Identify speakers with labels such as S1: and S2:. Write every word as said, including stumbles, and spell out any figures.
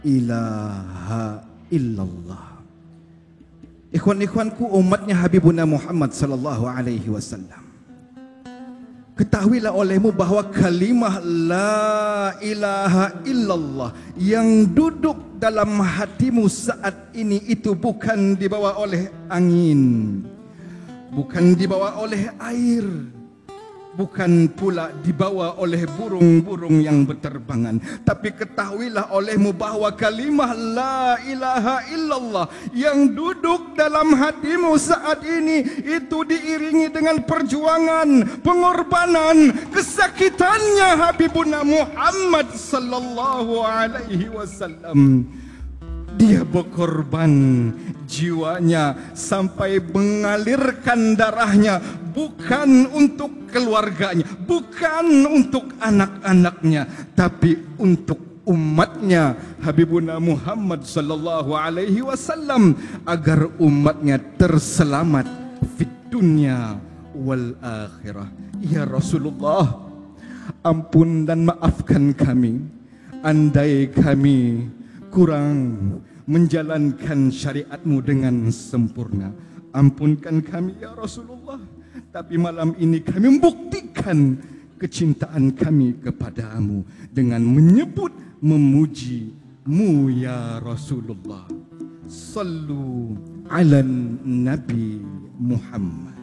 S1: ilaha illallah. Ikhwan-ikhwanku, umatnya Habibuna Muhammad sallallahu alaihi wasallam, ketahuilah olehmu bahawa kalimah la ilaha illallah yang duduk dalam hatimu saat ini itu bukan dibawa oleh angin, bukan dibawa oleh air, bukan pula dibawa oleh burung-burung yang berterbangan. Tapi ketahuilah olehmu bahawa kalimah la ilaha illallah yang duduk dalam hatimu saat ini itu diiringi dengan perjuangan, pengorbanan, kesakitannya Habibuna Muhammad sallallahu alaihi wasallam. Dia berkorban jiwanya sampai mengalirkan darahnya, bukan untuk keluarganya, bukan untuk anak-anaknya, tapi untuk umatnya Habibuna Muhammad sallallahu alaihi wasallam, agar umatnya terselamat di dunia wal akhirah. Ya Rasulullah, ampun dan maafkan kami andai kami kurang menjalankan syariatmu dengan sempurna. Ampunkan kami ya Rasulullah. Tapi malam ini kami membuktikan kecintaan kami kepadamu dengan menyebut, memuji-Mu ya Rasulullah. Sallu ala Nabi Muhammad.